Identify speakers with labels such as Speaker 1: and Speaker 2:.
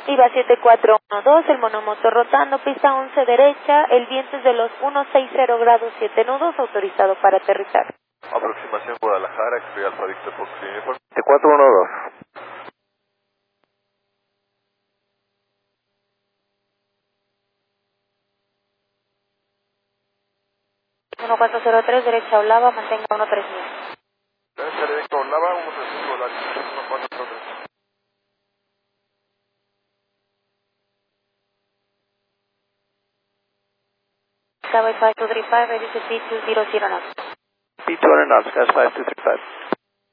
Speaker 1: IVA 7412, el monomotor rotando, pista 11 derecha, el viento es de los 160 grados 7 nudos, autorizado para aterrizar.
Speaker 2: Aproximación Guadalajara, X-Ray Alfa Victor Fox Uniform.
Speaker 3: 7412.
Speaker 1: 1403, derecha Olava, mantenga 130.
Speaker 2: Derecha directo Olava, 135 Volaris, 1403.
Speaker 1: Skyway 5235, ready to see 200 knots.
Speaker 3: P200 knots, Gas 5235.